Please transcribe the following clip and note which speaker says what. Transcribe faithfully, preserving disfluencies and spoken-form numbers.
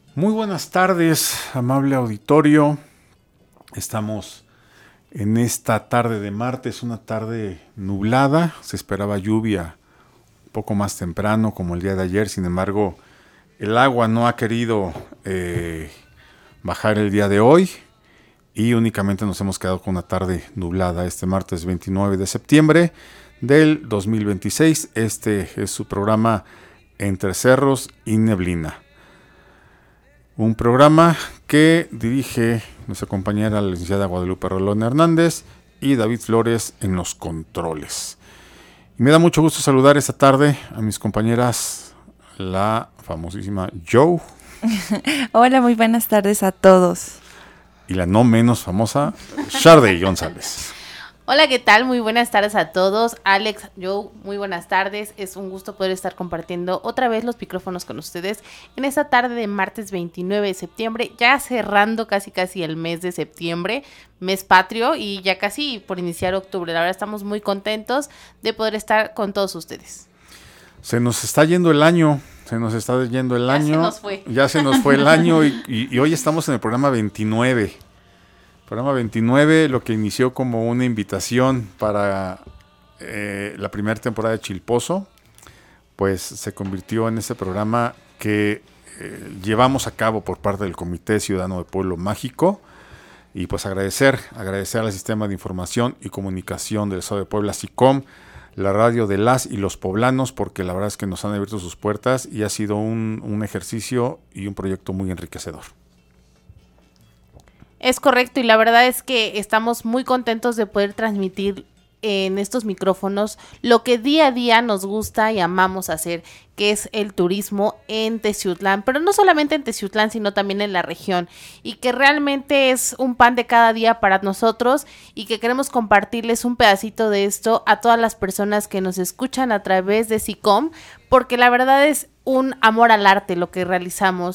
Speaker 1: Muy buenas tardes, amable auditorio. Estamos en esta tarde de martes, una tarde nublada. Se esperaba lluvia un poco más temprano, como el día de ayer. Sin embargo, el agua no ha querido eh, bajar el día de hoy y únicamente nos hemos quedado con una tarde nublada este martes veintinueve de septiembre del dos mil veintiséis. Este es su programa Entre Cerros y Neblina. Un programa que dirige nuestra compañera la licenciada Guadalupe Rolón Hernández y David Flores en los controles. Y me da mucho gusto saludar esta tarde a mis compañeras, la famosísima Joe.
Speaker 2: Hola, muy buenas tardes a todos.
Speaker 1: Y la no menos famosa Sharday González.
Speaker 3: Hola, ¿qué tal? Muy buenas tardes a todos. Alex, Joe, muy buenas tardes. Es un gusto poder estar compartiendo otra vez los micrófonos con ustedes en esta tarde de martes veintinueve de septiembre, ya cerrando casi casi el mes de septiembre, mes patrio, y ya casi por iniciar octubre. La verdad estamos muy contentos de poder estar con todos ustedes.
Speaker 1: Se nos está yendo el año, se nos está yendo el
Speaker 3: ya
Speaker 1: año.
Speaker 3: Ya se nos fue.
Speaker 1: Ya se nos fue el año y, y, y hoy estamos en el programa veintinueve. Programa veintinueve, lo que inició como una invitación para eh, la primera temporada de Chilpozo, pues se convirtió en ese programa que eh, llevamos a cabo por parte del Comité Ciudadano de Pueblo Mágico. Y pues agradecer, agradecer al Sistema de Información y Comunicación del Estado de Puebla, SICOM, la radio de las y los poblanos, porque la verdad es que nos han abierto sus puertas y ha sido un, un ejercicio y un proyecto muy enriquecedor.
Speaker 3: Es correcto, y la verdad es que estamos muy contentos de poder transmitir en estos micrófonos lo que día a día nos gusta y amamos hacer, que es el turismo en Teciutlán, pero no solamente en Teciutlán, sino también en la región, y que realmente es un pan de cada día para nosotros y que queremos compartirles un pedacito de esto a todas las personas que nos escuchan a través de SICOM, porque la verdad es un amor al arte lo que realizamos.